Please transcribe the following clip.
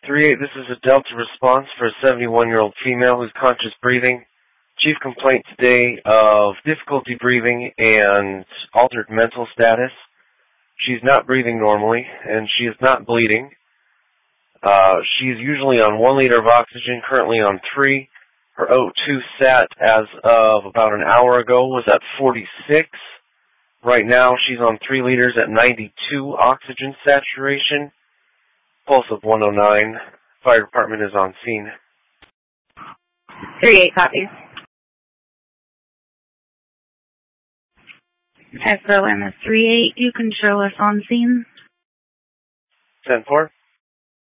3-8, this is a Delta response for a 71-year-old female who's conscious breathing. Chief complaint today of difficulty breathing and altered mental status. She's not breathing normally, and she is not bleeding. She's usually on 1 liter of oxygen, currently on 3. Her O2 sat as of about an hour ago was at 46. Right now she's on 3 liters at 92 oxygen saturation. Pulse of 109. Fire department is on scene. 3-8 copies. SOM is 3-8. You can show us on scene. 10-4.